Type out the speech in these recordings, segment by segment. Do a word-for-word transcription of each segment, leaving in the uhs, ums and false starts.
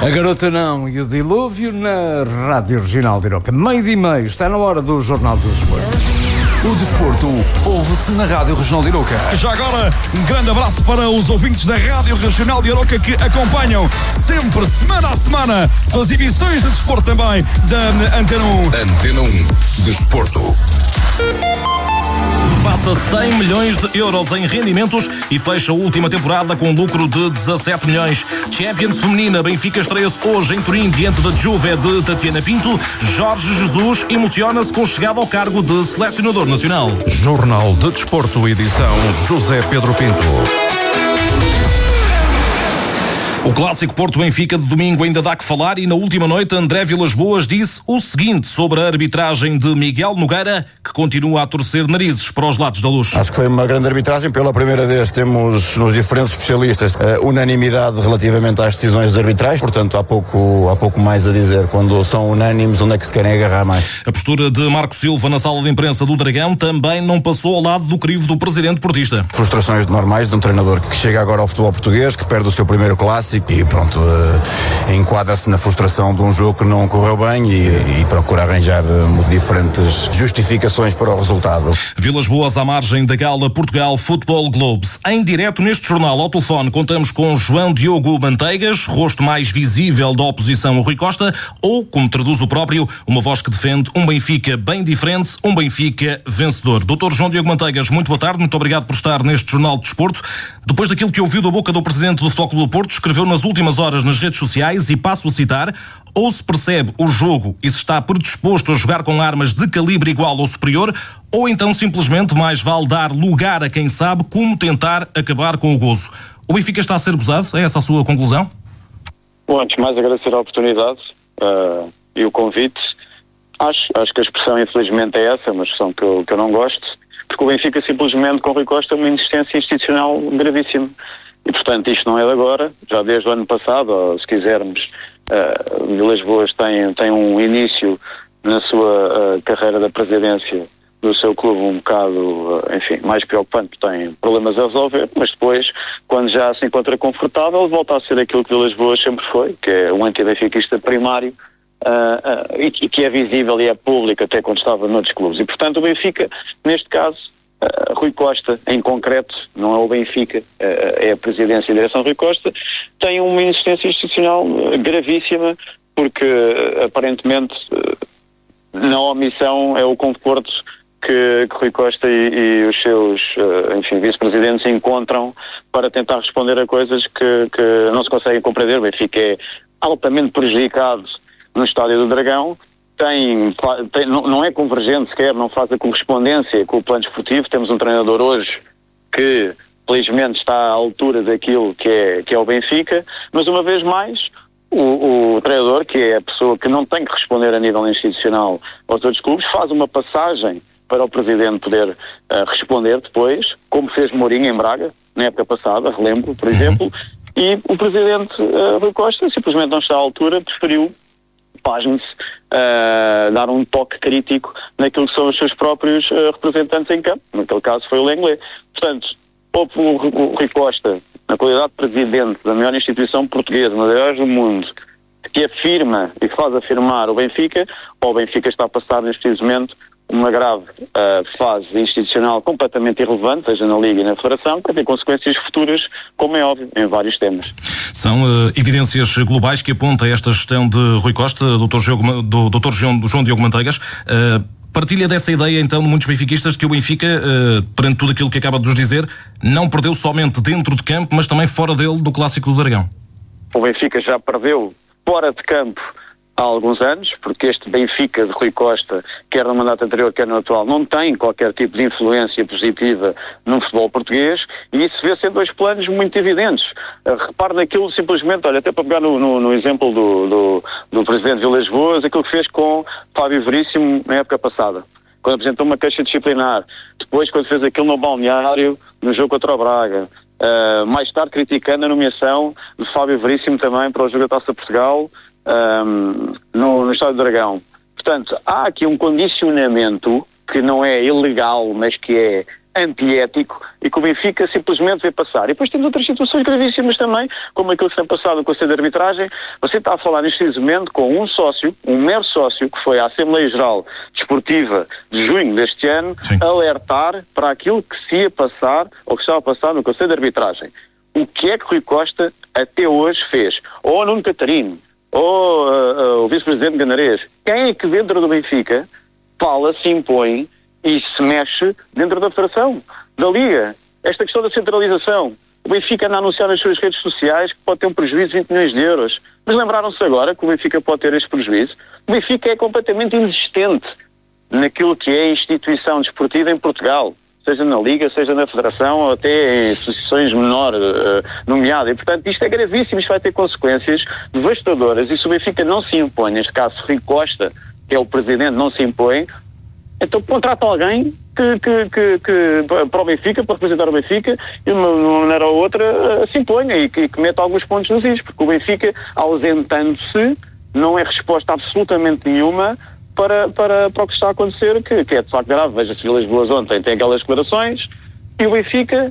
A Garota Não e o Dilúvio na Rádio Regional de Aroca. Meio e meio, está na hora do Jornal do Desporto. O desporto ouve-se na Rádio Regional de Aroca. Já agora, um grande abraço para os ouvintes da Rádio Regional de Aroca que acompanham sempre, semana a semana, as emissões de desporto também da Antena um. Antena um, Desporto. Passa cem milhões de euros em rendimentos e fecha a última temporada com lucro de dezassete milhões. Champions Feminina, Benfica estreia-se hoje em Turim diante da Juve de Tatiana Pinto. Jorge Jesus emociona-se com chegada ao cargo de selecionador nacional. Jornal de Desporto, edição José Pedro Pinto. O clássico Porto-Benfica de domingo ainda dá que falar e na última noite André Vilas-Boas disse o seguinte sobre a arbitragem de Miguel Nogueira, que continua a torcer narizes para os lados da luz. Acho que foi uma grande arbitragem. Pela primeira vez temos nos diferentes especialistas uh, unanimidade relativamente às decisões de arbitragem, portanto há pouco, há pouco mais a dizer. Quando são unânimes, onde é que se querem agarrar mais? A postura de Marco Silva na sala de imprensa do Dragão também não passou ao lado do crivo do presidente portista. Frustrações normais de um treinador que chega agora ao futebol português, que perde o seu primeiro clássico e pronto, uh, enquadra-se na frustração de um jogo que não correu bem e, e procura arranjar uh, diferentes justificações para o resultado. Vilas-Boas à margem da gala Portugal Football Globes. Em direto neste jornal ao telefone contamos com João Diogo Manteigas, rosto mais visível da oposição ao Rui Costa, ou, como traduz o próprio, uma voz que defende um Benfica bem diferente, um Benfica vencedor. doutor João Diogo Manteigas, muito boa tarde, muito obrigado por estar neste jornal de desporto. Depois daquilo que ouviu da boca do presidente do Futebol Clube do Porto, escreveu nas últimas horas nas redes sociais, e passo a citar: ou se percebe o jogo e se está predisposto a jogar com armas de calibre igual ou superior, ou então simplesmente mais vale dar lugar a quem sabe como tentar acabar com o gozo. O Benfica está a ser gozado? É essa a sua conclusão? Bom, antes de mais agradecer a oportunidade uh, e o convite. Acho, acho que a expressão infelizmente é essa, uma expressão que eu, que eu não gosto, porque o Benfica simplesmente com o Rui Costa é uma insistência institucional gravíssima. E, portanto, isto não é de agora, já desde o ano passado, ou se quisermos, uh, Vilas-Boas tem, tem um início na sua uh, carreira da presidência do seu clube um bocado, uh, enfim, mais preocupante, tem problemas a resolver, mas depois, quando já se encontra confortável, volta a ser aquilo que Vilas-Boas sempre foi, que é um anti-benfiquista primário, uh, uh, e, e que é visível e é público até quando estava noutros clubes. E, portanto, o Benfica, neste caso, Uh, Rui Costa, em concreto, não é o Benfica, uh, é a presidência e a direção de Rui Costa, tem uma insistência institucional uh, gravíssima, porque uh, aparentemente uh, na omissão é o conforto que, que Rui Costa e, e os seus uh, enfim, vice-presidentes encontram para tentar responder a coisas que, que não se conseguem compreender. O Benfica é altamente prejudicado no Estádio do Dragão. Tem, tem, não, não é convergente sequer, não faz a correspondência com o plano esportivo. Temos um treinador hoje que felizmente está à altura daquilo que é, que é o Benfica, mas uma vez mais o, o treinador, que é a pessoa que não tem que responder a nível institucional aos outros clubes, faz uma passagem para o presidente poder uh, responder depois, como fez Mourinho em Braga na época passada, relembro, por exemplo, e o presidente uh, Rui Costa simplesmente não está à altura, preferiu, pasme-se, uh, dar um toque crítico naquilo que são os seus próprios uh, representantes em campo. Naquele caso foi o Lenglet. Portanto, ou o, o Rui Costa, na qualidade de presidente da maior instituição portuguesa, uma das maiores do mundo, que afirma e faz afirmar o Benfica, ou o Benfica está a passar neste preciso momento uma grave uh, fase institucional completamente irrelevante, seja na Liga e na Federação, que tem consequências futuras, como é óbvio, em vários temas. São uh, evidências globais que aponta esta gestão de Rui Costa, doutor João, do doutor João, João Diogo Manteigas. Uh, partilha dessa ideia, então, de muitos benfiquistas, que o Benfica, uh, perante tudo aquilo que acaba de nos dizer, não perdeu somente dentro de campo, mas também fora dele, do Clássico do Dragão? O Benfica já perdeu fora de campo há alguns anos, porque este Benfica de Rui Costa, quer no mandato anterior, quer no atual, não tem qualquer tipo de influência positiva no futebol português, e isso vê-se em dois planos muito evidentes. Uh, repare naquilo simplesmente, olha, até para pegar no, no, no exemplo do, do, do presidente Vilas-Boas, aquilo que fez com Fábio Veríssimo na época passada, quando apresentou uma queixa disciplinar, depois quando fez aquilo no balneário, no jogo contra o Braga, uh, mais tarde criticando a nomeação de Fábio Veríssimo também para o jogo da Taça Portugal, Um, no, no Estádio do Dragão. Portanto, há aqui um condicionamento que não é ilegal, mas que é antiético e que o Benfica simplesmente vê passar. E depois temos outras situações gravíssimas também, como aquilo que tem passado no Conselho de Arbitragem. Você está a falar neste momento com um sócio, um mero sócio, que foi à Assembleia Geral Desportiva de junho deste ano, Sim. alertar para aquilo que se ia passar ou que estava a passar no Conselho de Arbitragem. O que é que Rui Costa até hoje fez? Ou o Nuno Catarino, ou uh, uh, o vice-presidente Ganarês. Quem é que dentro do Benfica fala, se impõe e se mexe dentro da Federação, da Liga? Esta questão da centralização. O Benfica anda a anunciar nas suas redes sociais que pode ter um prejuízo de vinte milhões de euros. Mas lembraram-se agora que o Benfica pode ter este prejuízo? O Benfica é completamente inexistente naquilo que é a instituição desportiva em Portugal, seja na Liga, seja na Federação, ou até em associações menor uh, nomeadas. E, portanto, isto é gravíssimo, isto vai ter consequências devastadoras. E se o Benfica não se impõe, neste caso, Rui Costa, que é o presidente, não se impõe, então contrata alguém que, que, que, que para o Benfica, para representar o Benfica, e de uma maneira ou outra uh, se imponha e que, que meta alguns pontos nos is, porque o Benfica, ausentando-se, não é resposta absolutamente nenhuma para, para, para o que está a acontecer, que, que é de facto grave. Veja-se Vilas Boas ontem, tem aquelas declarações, e o Benfica,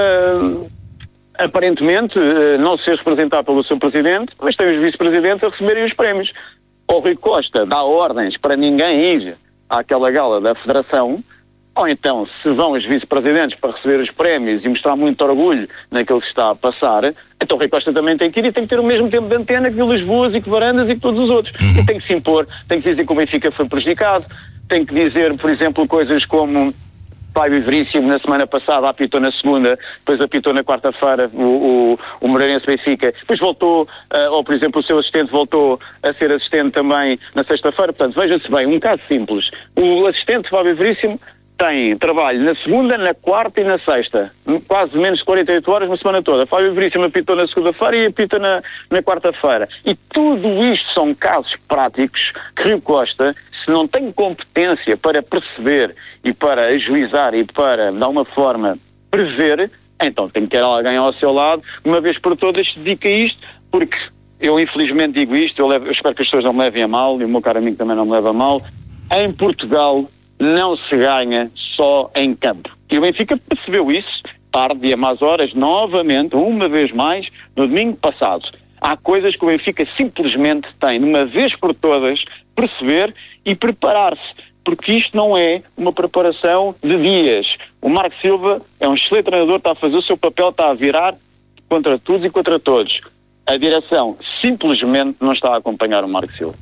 uh, aparentemente, uh, não se fez representar pelo seu presidente, mas tem os vice-presidentes a receberem os prémios. O Rui Costa dá ordens para ninguém ir àquela gala da Federação, ou então, se vão os vice-presidentes para receber os prémios e mostrar muito orgulho naquilo que está a passar, então o Rui Costa também tem que ir e tem que ter o mesmo tempo de antena que Vilas Boas e que Varandas e que todos os outros. Uhum. E tem que se impor, tem que dizer que o Benfica foi prejudicado, tem que dizer, por exemplo, coisas como Fábio Veríssimo na semana passada apitou na segunda, depois apitou na quarta-feira o, o, o Moreirense Benfica, depois voltou, uh, ou por exemplo o seu assistente voltou a ser assistente também na sexta-feira. Portanto, veja-se bem, um caso simples, o assistente Fábio Veríssimo tem trabalho na segunda, na quarta e na sexta, quase menos de quarenta e oito horas na semana toda. Fábio Veríssimo apitou na segunda-feira e apita na, na quarta-feira. E tudo isto são casos práticos que Rui Costa, se não tem competência para perceber e para ajuizar e para, de alguma forma, prever, então tem que ter alguém ao seu lado, uma vez por todas, se dedica a isto, porque eu infelizmente digo isto, eu, levo, eu espero que as pessoas não me levem a mal, e o meu caro amigo também não me leva a mal, em Portugal não se ganha só em campo. E o Benfica percebeu isso, tarde e a más horas, novamente, uma vez mais, no domingo passado. Há coisas que o Benfica simplesmente tem, de uma vez por todas, perceber e preparar-se. Porque isto não é uma preparação de dias. O Marco Silva é um excelente treinador, está a fazer o seu papel, está a virar contra todos e contra todos. A direção simplesmente não está a acompanhar o Marco Silva.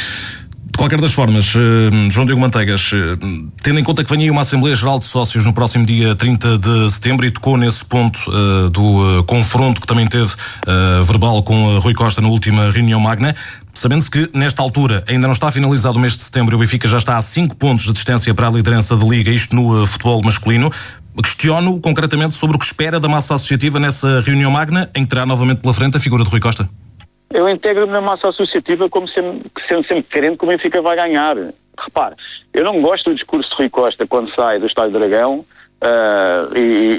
De qualquer das formas, João Diogo Manteigas, tendo em conta que vem aí uma Assembleia Geral de Sócios no próximo dia trinta de setembro e tocou nesse ponto uh, do uh, confronto que também teve uh, verbal com uh, Rui Costa na última reunião magna, sabendo-se que nesta altura ainda não está finalizado o mês de setembro e o Benfica já está a cinco pontos de distância para a liderança da Liga, isto no uh, futebol masculino, questiono concretamente sobre o que espera da massa associativa nessa reunião magna, em que terá novamente pela frente a figura de Rui Costa. Eu integro-me na massa associativa como sendo, sendo sempre querendo que o Benfica vai ganhar. Repare, eu não gosto do discurso de Rui Costa quando sai do Estádio Dragão uh, e,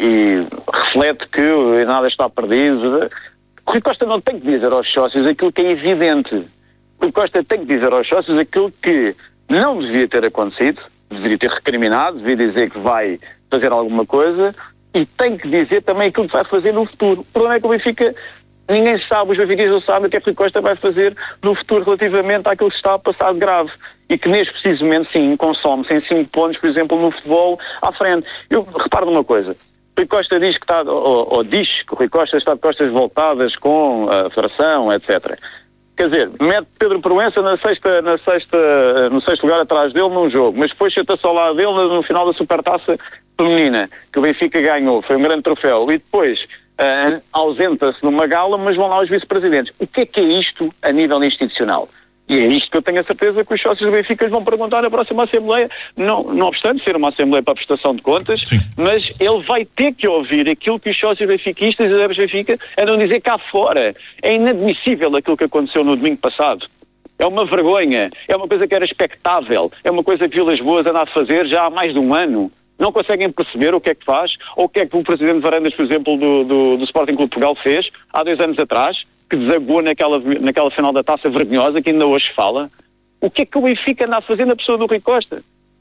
e reflete que nada está perdido. Rui Costa não tem que dizer aos sócios aquilo que é evidente. Rui Costa tem que dizer aos sócios aquilo que não devia ter acontecido, deveria ter recriminado, devia dizer que vai fazer alguma coisa e tem que dizer também aquilo que vai fazer no futuro. O problema é que o Benfica... Ninguém sabe, os benfiquistas não sabem o que é que Rui Costa vai fazer no futuro relativamente àquilo que está a passar de grave. E que neste preciso momento, sim, consome-se em cinco pontos, por exemplo, no futebol à frente. Eu reparo numa coisa. Rui Costa diz que está, ou, ou diz que o Rui Costa está de costas voltadas com a Federação, etcétera. Quer dizer, mete Pedro Proença na sexta, na sexta, no sexto lugar atrás dele num jogo, mas depois senta-se ao lado dele no final da Supertaça Feminina, que o Benfica ganhou, foi um grande troféu. E depois... Uh, ausenta-se numa gala, mas vão lá os vice-presidentes. O que é que é isto a nível institucional? E é isto que eu tenho a certeza que os sócios do Benfica vão perguntar na próxima Assembleia, não, não obstante ser uma Assembleia para a prestação de contas, sim, mas ele vai ter que ouvir aquilo que os sócios benfiquistas e adeptos Benfica andam a dizer cá fora. É inadmissível aquilo que aconteceu no domingo passado. É uma vergonha, é uma coisa que era expectável, é uma coisa que Vilas Boas anda a fazer já há mais de um ano. Não conseguem perceber o que é que faz, ou o que é que o presidente Varandas, por exemplo, do, do, do Sporting Clube de Portugal fez há dois anos atrás, que desagou naquela, naquela final da taça vergonhosa que ainda hoje fala. O que é que o Benfica anda a fazer na pessoa do Rui Costa?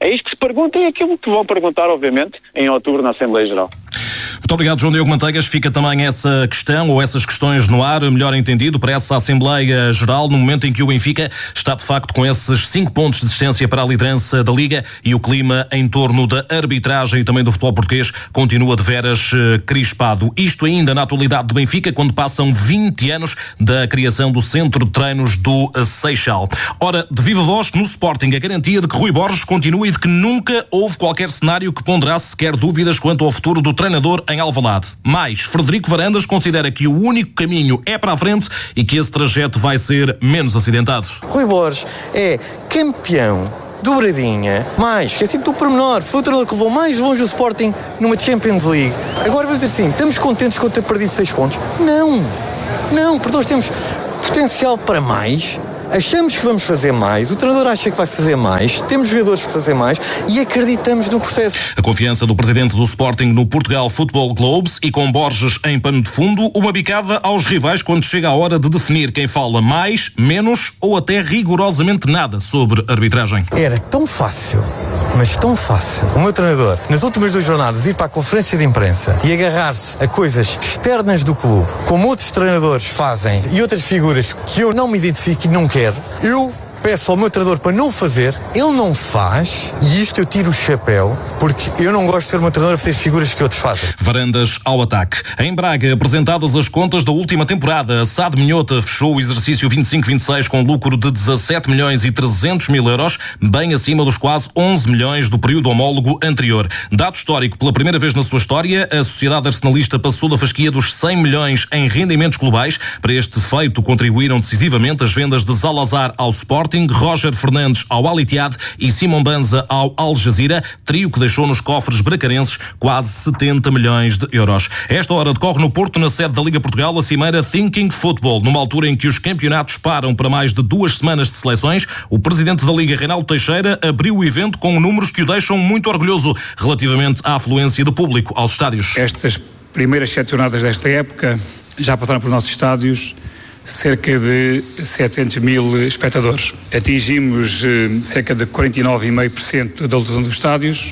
É isto que se pergunta e é aquilo que vão perguntar, obviamente, em outubro na Assembleia Geral. Muito obrigado, João Diogo Manteigas. Fica também essa questão, ou essas questões no ar, melhor entendido, para essa Assembleia Geral, no momento em que o Benfica está, de facto, com esses cinco pontos de distância para a liderança da Liga e o clima em torno da arbitragem e também do futebol português continua de veras crispado. Isto ainda na atualidade do Benfica, quando passam vinte anos da criação do Centro de Treinos do Seixal. Ora, de viva voz, no Sporting, a garantia de que Rui Borges continua e de que nunca houve qualquer cenário que ponderasse sequer dúvidas quanto ao futuro do treinador em Alvalade. Mais, Frederico Varandas considera que o único caminho é para a frente e que esse trajeto vai ser menos acidentado. Rui Borges é campeão dobradinha, mais, que é sempre do pormenor, foi o treinador que levou mais longe o Sporting numa Champions League. Agora vamos dizer assim, estamos contentes com ter perdido seis pontos? Não, não, porque nós temos potencial para mais. Achamos que vamos fazer mais, o treinador acha que vai fazer mais, temos jogadores para fazer mais e acreditamos no processo. A confiança do presidente do Sporting no Portugal Football Globes e com Borges em pano de fundo, uma bicada aos rivais quando chega a hora de definir quem fala mais, menos ou até rigorosamente nada sobre arbitragem. Era tão fácil, mas tão fácil, o meu treinador, nas últimas duas jornadas, ir para a conferência de imprensa e agarrar-se a coisas externas do clube, como outros treinadores fazem e outras figuras que eu não me identifico e não quero. Eu peço ao meu treinador para não fazer, ele não faz e isto eu tiro o chapéu porque eu não gosto de ser uma treinador a fazer figuras que outros fazem. Varandas ao ataque. Em Braga, apresentadas as contas da última temporada, a S A D Minhota fechou o exercício vinte e cinco vinte e seis com lucro de dezassete milhões e trezentos mil euros, bem acima dos quase onze milhões do período homólogo anterior. Dado histórico, pela primeira vez na sua história, a sociedade arsenalista passou da fasquia dos cem milhões em rendimentos globais. Para este feito contribuíram decisivamente as vendas de Zalazar ao Sporting, Roger Fernandes ao Al Ittihad e Simon Banza ao Al Jazeera, trio que deixou nos cofres bracarenses quase setenta milhões de euros. Esta hora decorre no Porto, na sede da Liga Portugal, a cimeira Thinking Football, numa altura em que os campeonatos param para mais de duas semanas de seleções. O presidente da Liga, Reinaldo Teixeira, abriu o evento com números que o deixam muito orgulhoso relativamente à afluência do público aos estádios. Estas primeiras sete jornadas desta época já passaram por nossos estádios cerca de setecentos mil espectadores. Atingimos eh, cerca de quarenta e nove vírgula cinco por cento da lotação dos estádios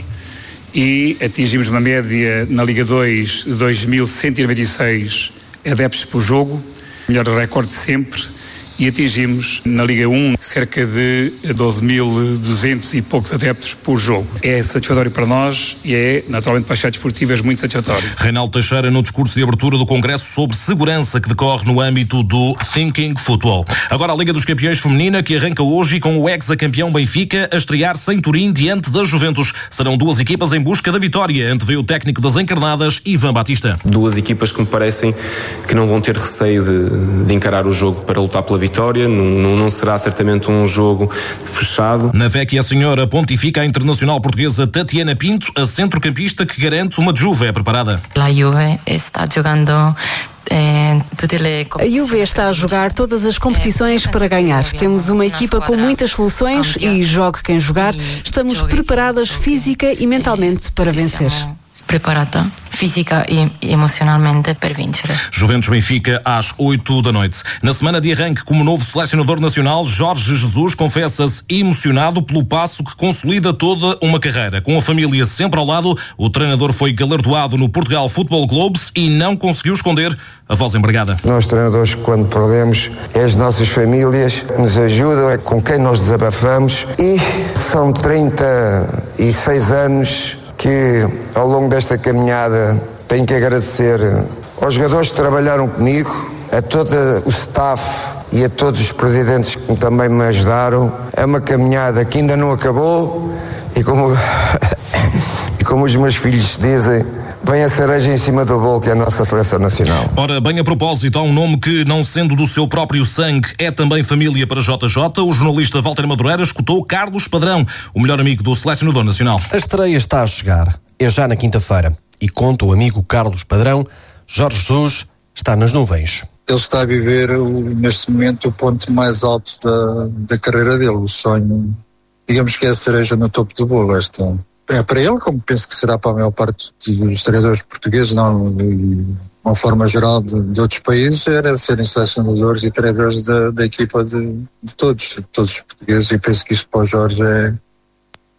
e atingimos uma média na Liga dois de dois mil cento e noventa e seis adeptos por jogo, melhor recorde de sempre, e atingimos na Liga um cerca de doze mil e duzentos e poucos adeptos por jogo. É satisfatório para nós e é, naturalmente, para as chaves esportivas muito satisfatório. Reinaldo Teixeira no discurso de abertura do Congresso sobre segurança que decorre no âmbito do Thinking Football. Agora a Liga dos Campeões Feminina, que arranca hoje com o ex-campeão Benfica a estrear-se em Turim diante da Juventus. Serão duas equipas em busca da vitória, antevê o técnico das Encarnadas, Ivan Batista. Duas equipas que me parecem que não vão ter receio de, de encarar o jogo para lutar pela vitória. Não, não, não será certamente um jogo fechado. Na Vecchia Senhora pontifica a internacional portuguesa Tatiana Pinto, a centrocampista que garante uma Juve preparada. A Juve está jogando A Juve está a jogar todas as competições para ganhar. Temos uma equipa com muitas soluções e jogue quem jogar. Estamos preparadas física e mentalmente para vencer. Preparada física e emocionalmente para vencer. Juventus Benfica às oito da noite. Na semana de arranque como novo selecionador nacional, Jorge Jesus confessa-se emocionado pelo passo que consolida toda uma carreira. Com a família sempre ao lado, o treinador foi galardoado no Portugal Football Globes e não conseguiu esconder a voz embargada. Nós treinadores, quando perdemos, é as nossas famílias que nos ajudam, é com quem nós desabafamos, e são trinta e seis anos que ao longo desta caminhada tenho que agradecer aos jogadores que trabalharam comigo, a todo o staff e a todos os presidentes que também me ajudaram. É uma caminhada que ainda não acabou e como, e como os meus filhos dizem, vem a cereja em cima do bolo, que é a nossa seleção nacional. Ora, bem a propósito, há um nome que, não sendo do seu próprio sangue, é também família para J J. O jornalista Walter Madureira escutou Carlos Padrão, o melhor amigo do selecionador nacional. A estreia está a chegar. É já na quinta-feira. E conta o amigo Carlos Padrão, Jorge Jesus está nas nuvens. Ele está a viver, neste momento, o ponto mais alto da, da carreira dele. O sonho, digamos que é a cereja no topo do bolo. Esta é para ele, como penso que será para a maior parte dos treinadores portugueses, não, de uma forma geral de, de outros países, era serem selecionadores e treinadores da, da equipa de, de todos, de todos os portugueses, e penso que isto para o Jorge é,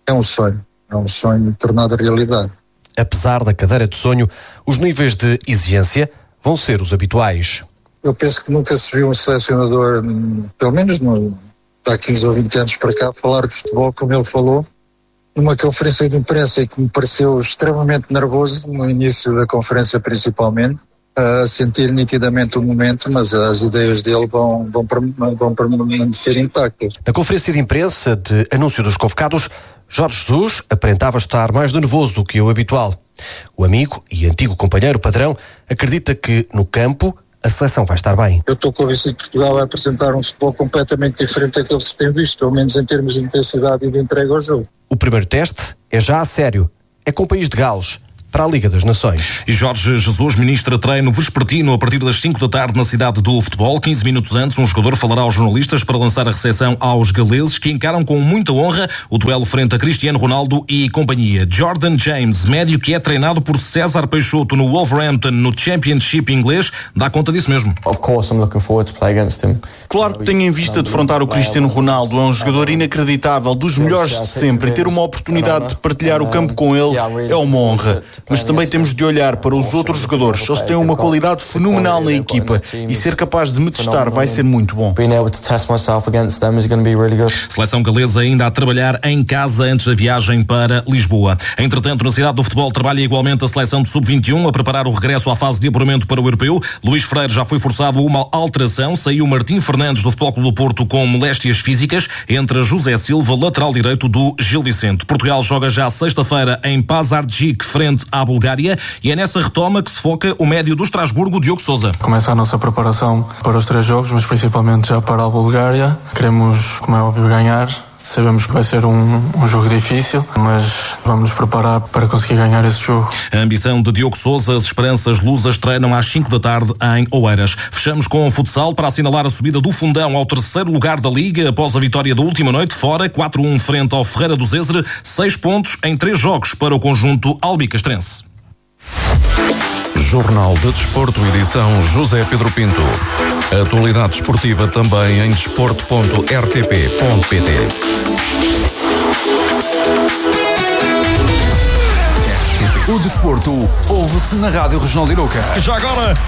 é um sonho, é um sonho tornado realidade. Apesar da cadeira de sonho, os níveis de exigência vão ser os habituais. Eu penso que nunca se viu um selecionador, pelo menos no, há quinze ou vinte anos para cá, falar de futebol como ele falou, numa conferência de imprensa, e que me pareceu extremamente nervoso no início da conferência principalmente, a sentir nitidamente o momento, mas as ideias dele vão, vão, vão permanecer intactas. Na conferência de imprensa de anúncio dos convocados, Jorge Jesus aparentava estar mais nervoso do que o habitual. O amigo e antigo companheiro Padrão acredita que, no campo, a seleção vai estar bem. Eu estou convencido que Portugal vai apresentar um futebol completamente diferente daquilo que se tem visto, pelo menos em termos de intensidade e de entrega ao jogo. O primeiro teste é já a sério. É com o país de Gales, para a Liga das Nações. E Jorge Jesus ministra treino vespertino a partir das cinco da tarde na cidade do futebol. quinze minutos antes, um jogador falará aos jornalistas para lançar a recepção aos galeses, que encaram com muita honra o duelo frente a Cristiano Ronaldo e companhia. Jordan James, médio que é treinado por César Peixoto no Wolverhampton, no Championship inglês, dá conta disso mesmo. Claro que tenho em vista defrontar o Cristiano Ronaldo. É um jogador inacreditável, dos melhores de sempre, e ter uma oportunidade de partilhar o campo com ele é uma honra. Mas também temos de olhar para os outros jogadores. Eles têm uma qualidade fenomenal na equipa, e ser capaz de me testar vai ser muito bom. Seleção galesa ainda a trabalhar em casa antes da viagem para Lisboa. Entretanto, na cidade do futebol trabalha igualmente a seleção de sub vinte e um a preparar o regresso à fase de apuramento para o europeu. Luís Freire já foi forçado a uma alteração. Saiu Martim Fernandes do Futebol Clube do Porto com moléstias físicas. Entra José Silva, lateral direito do Gil Vicente. Portugal joga já sexta-feira em Pazardjic frente à Bulgária, e é nessa retoma que se foca o médio do Estrasburgo, Diogo Sousa. Começa a nossa preparação para os três jogos, mas principalmente já para a Bulgária. Queremos, como é óbvio, ganhar. Sabemos que vai ser um, um jogo difícil, mas vamos nos preparar para conseguir ganhar esse jogo. A ambição de Diogo Sousa, as esperanças lusas treinam às cinco da tarde em Oeiras. Fechamos com o futsal para assinalar a subida do Fundão ao terceiro lugar da Liga após a vitória da última noite, fora quatro a um frente ao Ferreira do Zézere, seis pontos em três jogos para o conjunto albicastrense. Jornal de Desporto, edição José Pedro Pinto. Atualidade esportiva também em desporto ponto r t p ponto p t. O desporto ouve-se na Rádio Regional de Aroca. Já agora,